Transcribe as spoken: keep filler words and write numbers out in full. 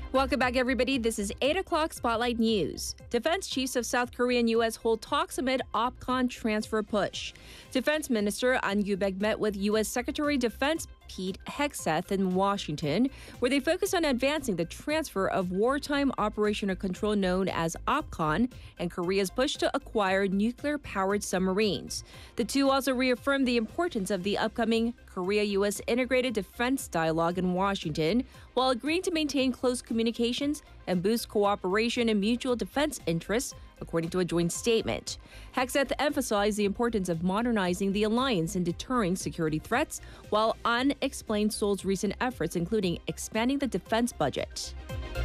Welcome back, everybody. This is eight o'clock Spotlight News. Defense chiefs of South Korea and U S hold talks amid OPCON transfer push. Defense Minister An Yu-baek met with U S Secretary of Defense Pete Hegseth in Washington, where they focused on advancing the transfer of wartime operational control known as OPCON and Korea's push to acquire nuclear-powered submarines. The two also reaffirmed the importance of the upcoming Korea-U S integrated defense dialogue in Washington, while agreeing to maintain close communications and boost cooperation and mutual defense interests, according to a joint statement. Hegseth emphasized the importance of modernizing the alliance and deterring security threats, while An explained Seoul's recent efforts, including expanding the defense budget.